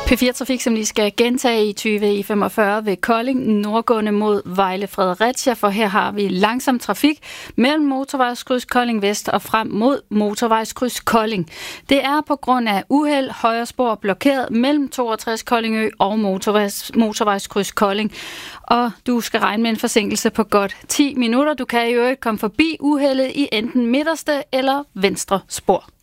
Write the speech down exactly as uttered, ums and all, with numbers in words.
P fire Trafik, som lige skal gentage i tyve femogfyrre ved Kolding, nordgående mod Vejle Fredericia, for her har vi langsom trafik mellem motorvejskryds Kolding Vest og frem mod motorvejskryds Kolding. Det er på grund af uheld højre spor blokeret mellem toogtres Koldingø og motorvejs, motorvejskryds Kolding. Og du skal regne med en forsinkelse på godt ti minutter. Du kan jo ikke komme forbi uheldet i enten midterste eller venstre spor.